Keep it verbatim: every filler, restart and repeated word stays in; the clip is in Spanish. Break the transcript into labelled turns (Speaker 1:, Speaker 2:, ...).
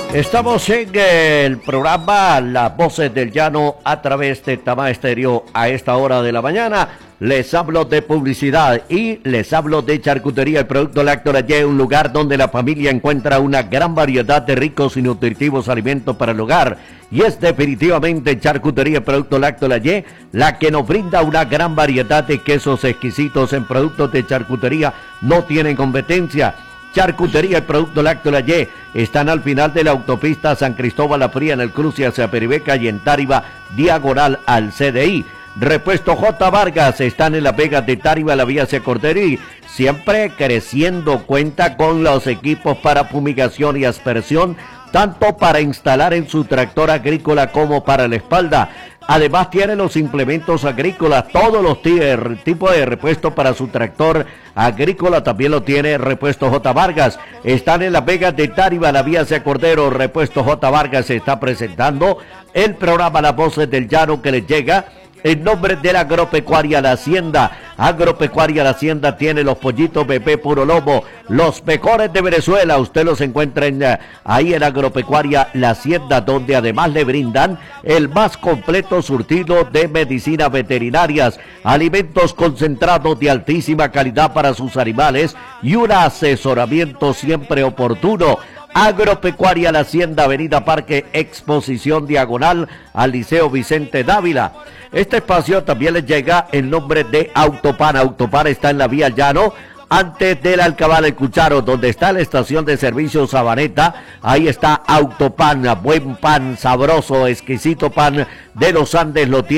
Speaker 1: Estamos en el programa Las Voces del Llano a través de Tama Estéreo a esta hora de la mañana. Les hablo de publicidad y les hablo de Charcutería, el producto lácteo La Ye, un lugar donde la familia encuentra una gran variedad de ricos y nutritivos alimentos para el hogar. Y es definitivamente Charcutería, el producto lácteo La Ye, la que nos brinda una gran variedad de quesos exquisitos. En productos de charcutería no tienen competencia. Charcutería, el producto lácteo La Ye, están al final de la autopista San Cristóbal La Fría, en el cruce hacia Peribeca y en Táriba, diagonal al C D I. Repuesto J. Vargas, están en Las Vegas de Táriba, la vía hacia Corderí, siempre creciendo, cuenta con los equipos para fumigación y aspersión, tanto para instalar en su tractor agrícola como para la espalda. Además tiene los implementos agrícolas, todos los tipos de repuesto para su tractor agrícola, también lo tiene Repuesto J. Vargas. Están en Las Vegas de Táriba, la vía hacia Cordero. Repuesto J. Vargas se está presentando el programa Las Voces del Llano, que les llega en nombre de la Agropecuaria La Hacienda. Agropecuaria La Hacienda tiene los pollitos bebé puro lomo, los mejores de Venezuela. Usted los encuentra en, uh, ahí en Agropecuaria La Hacienda, donde además le brindan el más completo surtido de medicinas veterinarias, alimentos concentrados de altísima calidad para sus animales y un asesoramiento siempre oportuno. Agropecuaria La Hacienda, Avenida Parque Exposición, diagonal al Liceo Vicente Dávila. Este espacio también les llega en nombre de Autopan. Autopan está en la vía Llano, antes del Alcabal El Cucharo, donde está la estación de servicio Sabaneta. Ahí está Autopan, buen pan, sabroso, exquisito pan de los Andes, lo tiene